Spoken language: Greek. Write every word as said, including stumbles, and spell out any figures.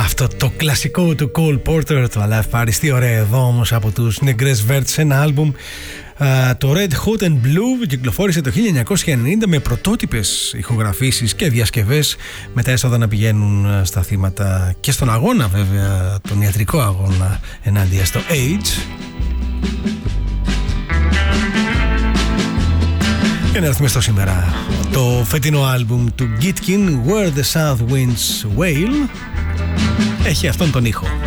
Αυτό το κλασικό του Cole Porter, το Alive Paris, τι ωραία εδώ όμως από τους Negres Verts, ένα άλμπουμ. Uh, το Red Hot and Blue κυκλοφόρησε το χίλια εννιακόσια ενενήντα με πρωτότυπες ηχογραφήσεις και διασκευές, με τα έσοδα να πηγαίνουν στα θύματα και στον αγώνα, βέβαια, τον ιατρικό αγώνα ενάντια στο AIDS. Και να έρθουμε στο σήμερα. Το φετινό άλμπουμ του Gitkin, Where the South Winds Wail, έχει αυτόν τον ήχο.